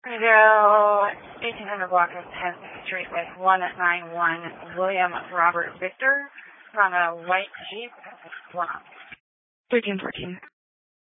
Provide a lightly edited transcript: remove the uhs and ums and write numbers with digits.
Go 1800 block of 10th Street with 191 William Robert Victor on a white Jeep. 1314.